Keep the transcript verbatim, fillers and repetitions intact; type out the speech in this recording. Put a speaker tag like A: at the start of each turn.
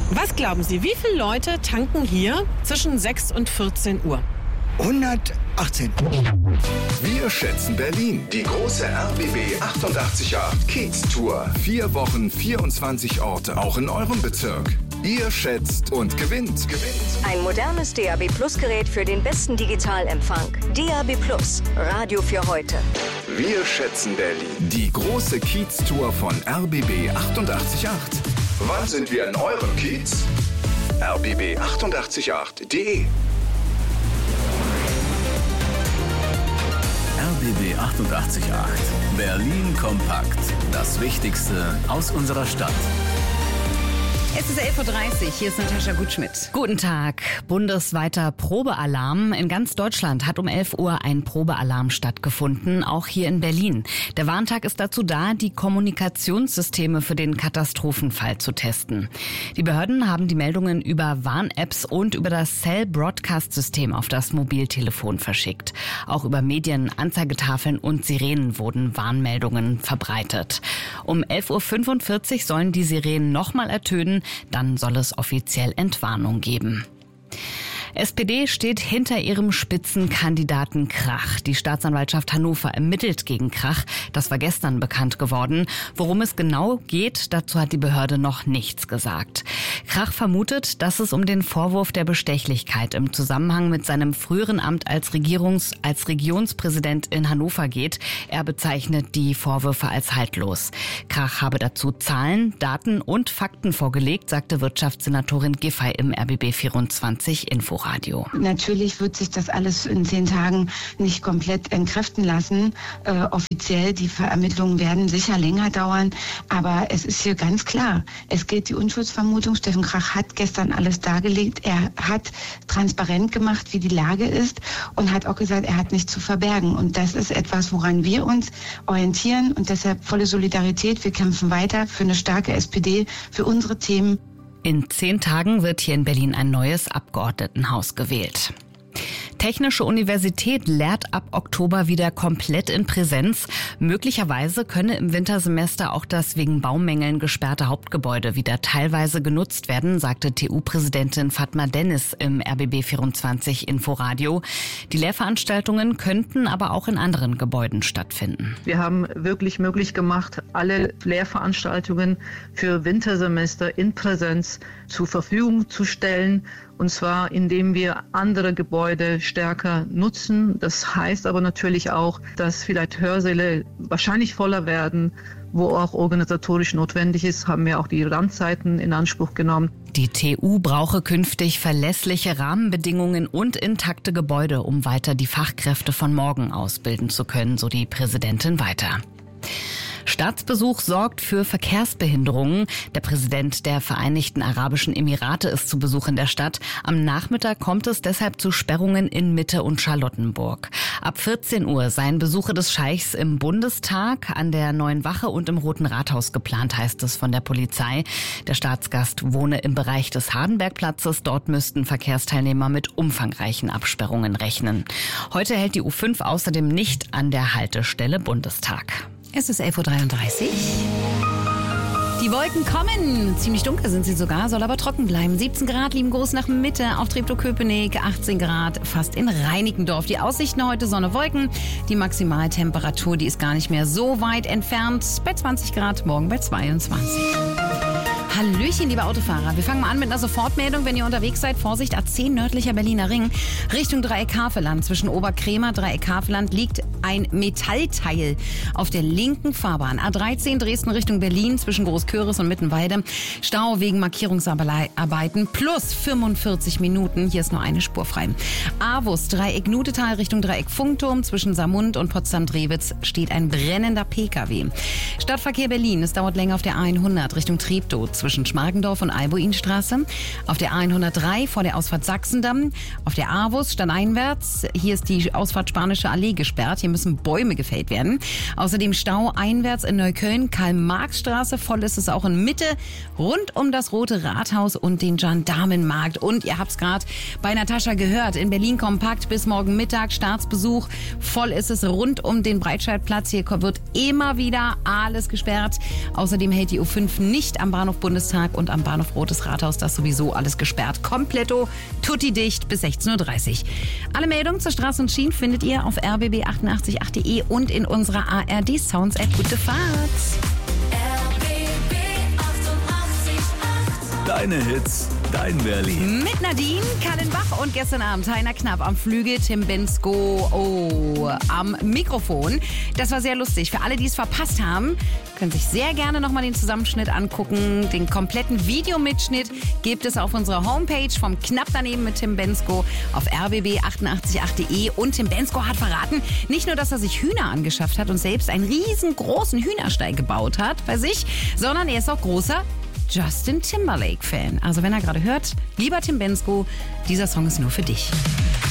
A: Was glauben Sie, wie viele Leute tanken hier zwischen sechs und vierzehn Uhr?
B: hundertachtzehn.
C: Wir schätzen Berlin. Die große R B B achtundachtzig Komma acht Kiez-Tour. Vier Wochen, vierundzwanzig Orte, auch in eurem Bezirk. Ihr schätzt und gewinnt. Gewinnt.
D: Ein modernes D A B Plus Gerät für den besten Digitalempfang. D A B Plus, Radio für heute.
C: Wir schätzen Berlin. Die große Kiez-Tour von R B B achtundachtzig Komma acht. Wann sind wir in eurem Kiez? R B B achtundachtzig Komma acht punkt de
E: R B B achtundachtzig Komma acht. Berlin kompakt. Das Wichtigste aus unserer Stadt.
F: Es ist elf Uhr dreißig, hier ist Natascha Gutschmidt. Guten Tag. Bundesweiter Probealarm. In ganz Deutschland hat um elf Uhr ein Probealarm stattgefunden, auch hier in Berlin. Der Warntag ist dazu da, die Kommunikationssysteme für den Katastrophenfall zu testen. Die Behörden haben die Meldungen über Warn-Apps und über das Cell-Broadcast-System auf das Mobiltelefon verschickt. Auch über Medien, Anzeigetafeln und Sirenen wurden Warnmeldungen verbreitet. Um elf Uhr fünfundvierzig sollen die Sirenen nochmal ertönen. Dann soll es offiziell Entwarnung geben. S P D steht hinter ihrem Spitzenkandidaten Krach. Die Staatsanwaltschaft Hannover ermittelt gegen Krach. Das war gestern bekannt geworden. Worum es genau geht, dazu hat die Behörde noch nichts gesagt. Krach vermutet, dass es um den Vorwurf der Bestechlichkeit im Zusammenhang mit seinem früheren Amt als Regierungs-, als Regionspräsident in Hannover geht. Er bezeichnet die Vorwürfe als haltlos. Krach habe dazu Zahlen, Daten und Fakten vorgelegt, sagte Wirtschaftssenatorin Giffey im R B B vierundzwanzig Inforadio.
G: Natürlich wird sich das alles in zehn Tagen nicht komplett entkräften lassen. Äh, offiziell, die Ermittlungen werden sicher länger dauern. Aber es ist hier ganz klar, es gilt die Unschuldsvermutung. Steffen Krach hat gestern alles dargelegt. Er hat transparent gemacht, wie die Lage ist und hat auch gesagt, er hat nichts zu verbergen. Und das ist etwas, woran wir uns orientieren. Und deshalb volle Solidarität. Wir kämpfen weiter für eine starke S P D, für unsere Themen.
F: In zehn Tagen wird hier in Berlin ein neues Abgeordnetenhaus gewählt. Technische Universität lehrt ab Oktober wieder komplett in Präsenz. Möglicherweise könne im Wintersemester auch das wegen Baumängeln gesperrte Hauptgebäude wieder teilweise genutzt werden, sagte T U-Präsidentin Fatma Dennis im R B B vierundzwanzig Inforadio. Die Lehrveranstaltungen könnten aber auch in anderen Gebäuden stattfinden.
H: Wir haben wirklich möglich gemacht, alle Lehrveranstaltungen für Wintersemester in Präsenz zur Verfügung zu stellen. Und zwar, indem wir andere Gebäude stärker nutzen. Das heißt aber natürlich auch, dass vielleicht Hörsäle wahrscheinlich voller werden, wo auch organisatorisch notwendig ist, haben wir auch die Randzeiten in Anspruch genommen.
F: Die T U brauche künftig verlässliche Rahmenbedingungen und intakte Gebäude, um weiter die Fachkräfte von morgen ausbilden zu können, so die Präsidentin weiter. Staatsbesuch sorgt für Verkehrsbehinderungen. Der Präsident der Vereinigten Arabischen Emirate ist zu Besuch in der Stadt. Am Nachmittag kommt es deshalb zu Sperrungen in Mitte und Charlottenburg. Ab vierzehn Uhr seien Besuche des Scheichs im Bundestag, an der Neuen Wache und im Roten Rathaus geplant, heißt es von der Polizei. Der Staatsgast wohne im Bereich des Hardenbergplatzes. Dort müssten Verkehrsteilnehmer mit umfangreichen Absperrungen rechnen. Heute hält die U fünf außerdem nicht an der Haltestelle Bundestag. Es ist elf Uhr dreiunddreißig. Die Wolken kommen. Ziemlich dunkel sind sie sogar, soll aber trocken bleiben. siebzehn Grad liegen groß nach Mitte auf Treptow-Köpenick, achtzehn Grad fast in Reinickendorf. Die Aussichten heute Sonne, Wolken. Die Maximaltemperatur, die ist gar nicht mehr so weit entfernt. Bei zwanzig Grad, morgen bei zweiundzwanzig. Hallöchen, liebe Autofahrer. Wir fangen mal an mit einer Sofortmeldung. Wenn ihr unterwegs seid, Vorsicht, A zehn nördlicher Berliner Ring. Richtung Dreieck-Havelland. Zwischen Oberkrämer, Dreieck-Havelland liegt ein Metallteil auf der linken Fahrbahn. A dreizehn Dresden Richtung Berlin zwischen Großköris und Mittenweide. Stau wegen Markierungsarbeiten plus fünfundvierzig Minuten. Hier ist nur eine Spur frei. Avus, Dreieck-Nutetal Richtung Dreieck-Funkturm. Zwischen Samund und Potsdam-Drewitz steht ein brennender P K W. Stadtverkehr Berlin. Es dauert länger auf der A hundert Richtung Treptow. Zwischen Schmargendorf und Albuinstraße. Auf der A hundertdrei vor der Ausfahrt Sachsendamm. Auf der Avus stadteinwärts. Hier ist die Ausfahrt Spanische Allee gesperrt. Hier müssen Bäume gefällt werden. Außerdem Stau einwärts in Neukölln. Karl-Marx-Straße. Voll ist es auch in Mitte. Rund um das Rote Rathaus und den Gendarmenmarkt. Und ihr habt es gerade bei Natascha gehört. In Berlin kompakt bis morgen Mittag. Staatsbesuch. Voll ist es rund um den Breitscheidplatz. Hier wird immer wieder alles gesperrt. Außerdem hält die U fünf nicht am Bahnhof Bundestag Bundestag und am Bahnhof Rotes Rathaus das sowieso alles gesperrt. Kompletto, tutti dicht bis sechzehn Uhr dreißig. Alle Meldungen zur Straße und Schienen findet ihr auf r b b achtundachtzig punkt acht punkt d e und in unserer A R D Sounds App. Gute Fahrt!
E: Deine Hits, dein Berlin.
F: Mit Nadine, Kallenbach und gestern Abend Heiner Knapp am Flügel, Tim Bendzko oh, am Mikrofon. Das war sehr lustig. Für alle, die es verpasst haben, können sich sehr gerne nochmal den Zusammenschnitt angucken. Den kompletten Videomitschnitt gibt es auf unserer Homepage vom Knapp daneben mit Tim Bendzko auf r b b achtundachtzig punkt acht punkt d e. Und Tim Bendzko hat verraten, nicht nur, dass er sich Hühner angeschafft hat und selbst einen riesengroßen Hühnerstall gebaut hat bei sich, sondern er ist auch großer Justin Timberlake-Fan. Also wenn er gerade hört, lieber Tim Bendzko, dieser Song ist nur für dich.